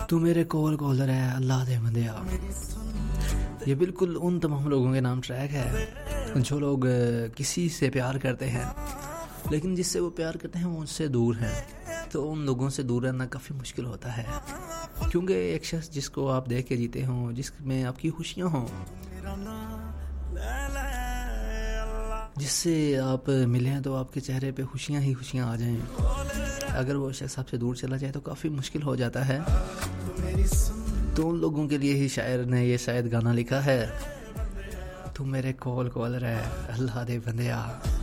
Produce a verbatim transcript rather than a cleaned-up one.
तू मेरे कोल कोल रहे अल्लाह दे बंदिया। ये बिल्कुल उन तमाम लोगों के नाम ट्रैक है जो लोग किसी से प्यार करते हैं लेकिन जिससे वो प्यार करते हैं वो उनसे दूर हैं। तो उन लोगों से दूर रहना काफ़ी मुश्किल होता है क्योंकि एक शख्स जिसको आप देख के जीते हों, जिसमें आपकी खुशियाँ हों, जिससे आप मिलें तो आपके चेहरे पे खुशियाँ ही खुशियाँ आ जाएं, अगर वो शख्स आपसे दूर चला जाए तो काफ़ी मुश्किल हो जाता है। तो उन लोगों के लिए ही शायर ने ये शायद गाना लिखा है, तू मेरे कोल कोल रहे अल्लाह दे बंदिया।